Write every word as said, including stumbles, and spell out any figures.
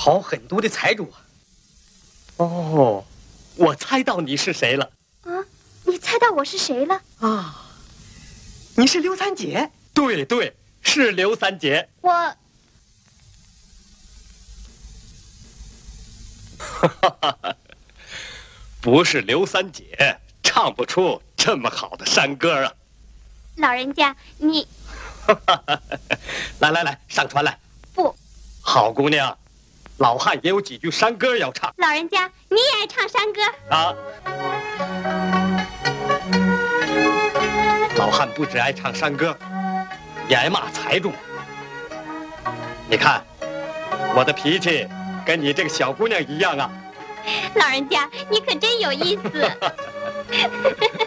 讨狠毒的财主啊！哦，我猜到你是谁了。 啊，你猜到我是谁了？ 啊，你是刘三姐。对对，是刘三姐。 我， 哈哈哈，不是刘三姐，唱不出这么好的山歌啊。 老人家，你， 来来来，上船来。 不， 好姑娘，老汉也有几句山歌要唱。 老人家，你也爱唱山歌啊？老汉不只爱唱山歌，也爱骂财主。你看，我的脾气跟你这个小姑娘一样啊。 老人家，你可真有意思。